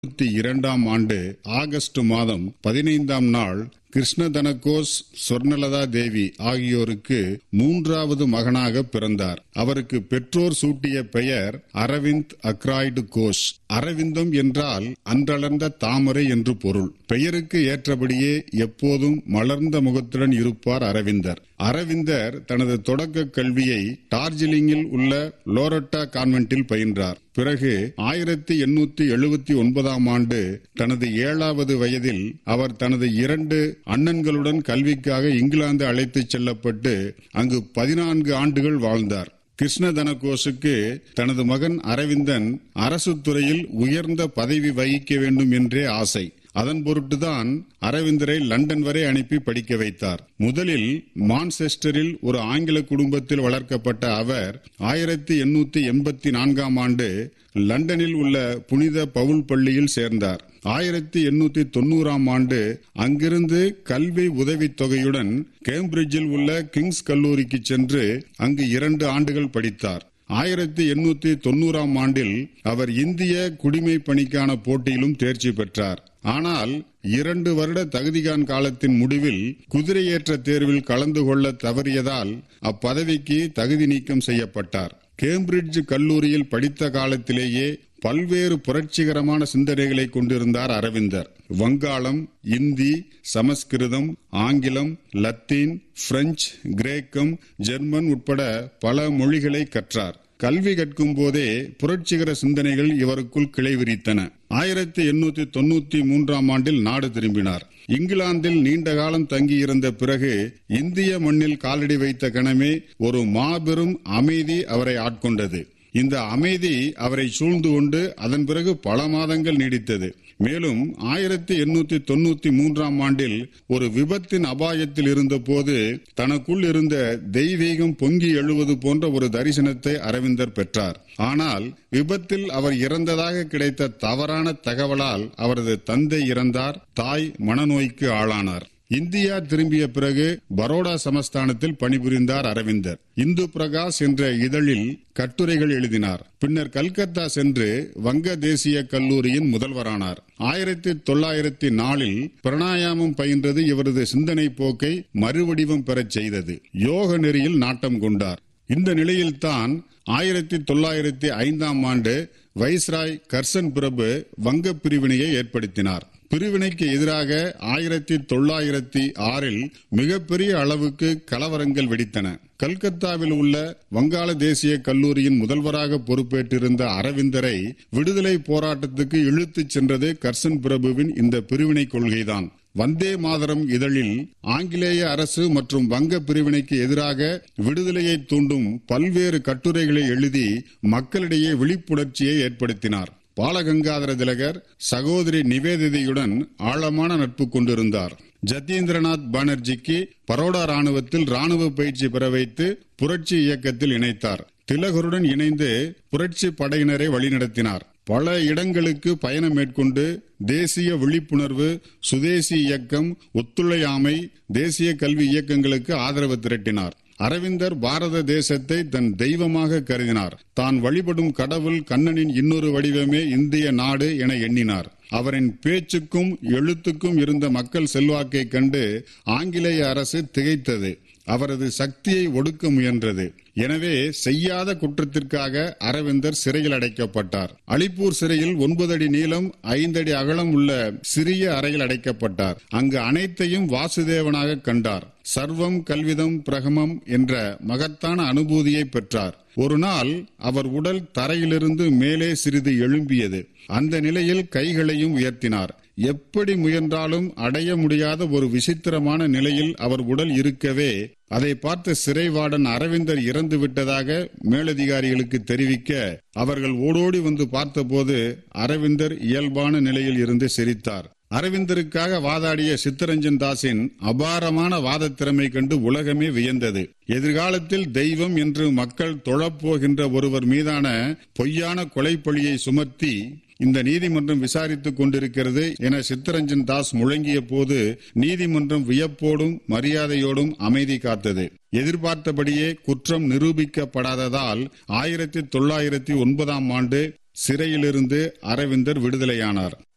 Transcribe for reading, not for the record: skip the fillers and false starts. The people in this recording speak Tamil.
1992ஆம் ஆண்டு ஆகஸ்ட் மாதம் 15ஆம் நாள் கிருஷ்ணதனகோஸ் சொர்ணலதா தேவி ஆகியோருக்கு மூன்றாவது மகனாக பிறந்தார். அவருக்கு பெற்றோர் சூட்டிய பெயர் அரவிந்த் அக்ராய்டு கோஷ். அரவிந்தம் என்றால் அன்றளர்ந்த தாமரை என்று பொருள். பெயருக்கு ஏற்றபடியே எப்போதும் மலர்ந்த முகத்துடன் இருப்பார் அரவிந்தர். அரவிந்தர் தனது தொடக்க கல்வியை டார்ஜிலிங்கில் உள்ள லோரட்டா கான்வென்ட்டில் பயின்றார். பிறகு 1879ஆம் ஆண்டு தனது 7வது வயதில் அவர் தனது 2 அண்ணன்களுடன் கல்விக்காக இங்கிலாந்து அழைத்துச் செல்லப்பட்டு அங்கு 14 ஆண்டுகள் வாழ்ந்தார். கிருஷ்ணதனகோஷுக்கு தனது மகன் அரவிந்தன் அரசு துறையில் உயர்ந்த பதவி வகிக்க வேண்டும் என்றே ஆசை. அதன் பொருட்டுதான் அரவிந்தரை லண்டன் வரை அனுப்பி படிக்க வைத்தார். முதலில் மான்செஸ்டரில் ஒரு ஆங்கில குடும்பத்தில் வளர்க்கப்பட்ட அவர் 1884ஆம் ஆண்டு லண்டனில் உள்ள புனித பவுல் பள்ளியில் சேர்ந்தார். 1890ஆம் ஆண்டு அங்கிருந்து கல்வி உதவித் தொகையுடன் கேம்பிரிட்ஜில் உள்ள கிங்ஸ் கல்லூரிக்கு சென்று அங்கு 2 ஆண்டுகள் படித்தார். 1890ஆம் ஆண்டில் அவர் இந்திய குடிமை பணிக்கான போட்டியிலும் தேர்ச்சி பெற்றார். ஆனால் 2 வருட தகுதிகான் காலத்தின் முடிவில் குதிரையேற்ற தேர்வில் கலந்து கொள்ள தவறியதால் அப்பதவிக்கு தகுதி நீக்கம் செய்யப்பட்டார். கேம்பிரிட்ஜ் கல்லூரியில் படித்த காலத்திலேயே பல்வேறு புரட்சிகரமான சிந்தனைகளை கொண்டிருந்தார் அரவிந்தர். வங்காளம், இந்தி, சமஸ்கிருதம், ஆங்கிலம், லத்தீன், பிரெஞ்சு, கிரேக்கம், ஜெர்மன் உட்பட பல மொழிகளை கற்றார். கல்வி கற்கும் போதே புரட்சிகர சிந்தனைகள் இவருக்குள் கிளை விரித்தன. 1893ஆம் ஆண்டில் நாடு திரும்பினார். இங்கிலாந்தில் நீண்ட காலம் தங்கியிருந்த பிறகு இந்திய மண்ணில் காலடி வைத்த கணமே ஒரு மாபெரும் அமைதி அவரை ஆட்கொண்டது. இந்த அமைதி அவரை சூழ்ந்து கொண்டு அதன் பிறகு பல மாதங்கள் நீடித்தது. மேலும் 1893ஆம் ஆண்டில் ஒரு விபத்தின் அபாயத்தில் இருந்த போது தனக்குள் இருந்த தெய்வீகம் பொங்கி எழுவது போன்ற ஒரு தரிசனத்தை அரவிந்தர் பெற்றார். ஆனால் விபத்தில் அவர் இறந்ததாக கிடைத்த தவறான தகவலால் அவரது தந்தை இறந்தார், தாய் மனநோய்க்கு ஆளானார். இந்தியா திரும்பிய பிறகு பரோடா சமஸ்தானத்தில் பணிபுரிந்தார் அரவிந்தர். இந்து பிரகாஷ் என்ற இதழில் கட்டுரைகள் எழுதினார். பின்னர் கல்கத்தா சென்று வங்க தேசிய கல்லூரியின் முதல்வரானார். 1904இல் பிராணாயாமம் பயின்றது இவரது சிந்தனை போக்கை மறுவடிவம் பெறச் செய்தது. யோக நெறியில் நாட்டம் கொண்டார். இந்த நிலையில்தான் 1905ஆம் ஆண்டு வைஸ்ராய் கர்சன் பிரபு வங்க பிரிவினையை ஏற்படுத்தினார். பிரிவினைக்கு எதிராக 1906இல் மிகப்பெரிய அளவுக்கு கலவரங்கள் வெடித்தன. கல்கத்தாவில் உள்ள வங்காள தேசிய கல்லூரியின் முதல்வராக பொறுப்பேற்றிருந்த அரவிந்தரை விடுதலை போராட்டத்துக்கு இழுத்துச் சென்றது கர்சன் பிரபுவின் இந்த பிரிவினை கொள்கைதான். வந்தே மாதரம் இதழில் ஆங்கிலேய அரசு மற்றும் வங்க பிரிவினைக்கு எதிராக விடுதலையை தூண்டும் பல்வேறு கட்டுரைகளை எழுதி மக்களிடையே விழிப்புணர்ச்சியை ஏற்படுத்தினார். பாலகங்காதர திலகர் சகோதரி நிவேதிதையுடன் ஆழமான நட்பு கொண்டிருந்தார். ஜத்தீந்திரநாத் பானர்ஜிக்கு பரோடா ராணுவத்தில் ராணுவ பயிற்சி பெற வைத்து புரட்சி இயக்கத்தில் இணைத்தார். திலகருடன் இணைந்து புரட்சி படையினரை வழிநடத்தினார். பல இடங்களுக்கு பயணம் மேற்கொண்டு தேசிய விழிப்புணர்வு, சுதேசி இயக்கம், ஒத்துழையாமை, தேசிய கல்வி இயக்கங்களுக்கு ஆதரவு திரட்டினார். அரவிந்தர் பாரத தேசத்தை தன் தெய்வமாக கருதினார். தான் வழிபடும் கடவுள் கண்ணனின் இன்னொரு வடிவமே இந்திய நாடு என எண்ணினார். அவரின் பேச்சுக்கும் எழுத்துக்கும் இருந்த மக்கள் செல்வாக்கை கண்டு ஆங்கிலேய அரசு திகைத்தது. அவரது சக்தியை ஒடுக்க முயன்றது. எனவே செய்யாத குற்றத்திற்காக அரவிந்தர் சிறையில் அடைக்கப்பட்டார். அலிப்பூர் சிறையில் 9 அடி நீளம் 5 அடி அகலம் உள்ள சிறிய அறையில் அடைக்கப்பட்டார். அங்கு அனைத்தையும் வாசுதேவனாக கண்டார். சர்வம் கல்விதம் பிரகமம் என்ற மகத்தான அனுபூதியை பெற்றார். ஒரு நாள் அவர் உடல் தரையிலிருந்து மேலே சிறிது எழும்பியது. அந்த நிலையில் கைகளையும் உயர்த்தினார். எப்படி முயன்றாலும் அடைய முடியாத ஒரு விசித்திரமான நிலையில் அவர் உடல் இருக்கவே அதை பார்த்த சிறைவார்டன் அரவிந்தர் இறந்து விட்டதாக மேலதிகாரிகளுக்கு தெரிவிக்க அவர்கள் ஓடோடி வந்து பார்த்தபோது அரவிந்தர் இயல்பான நிலையில் இருந்து சிரித்தார். அரவிந்தருக்காக வாதாடிய சித்தரஞ்சன் தாஸின் அபாரமான வாத திறமை கண்டு உலகமே வியந்தது. எதிர்காலத்தில் தெய்வம் என்று மக்கள் தொழப்போகின்ற ஒருவர் மீதான பொய்யான கொலைப்பழியை சுமத்தி இந்த நீதிமன்றம் விசாரித்துக் கொண்டிருக்கிறது என சித்தரஞ்சன் தாஸ் முழங்கிய போது நீதிமன்றம் வியப்போடும் மரியாதையோடும் அமைதி காத்தது. எதிர்பார்த்தபடியே குற்றம் நிரூபிக்கப்படாததால் 1909ஆம் ஆண்டு சிறையிலிருந்து அரவிந்தர் விடுதலையானார்.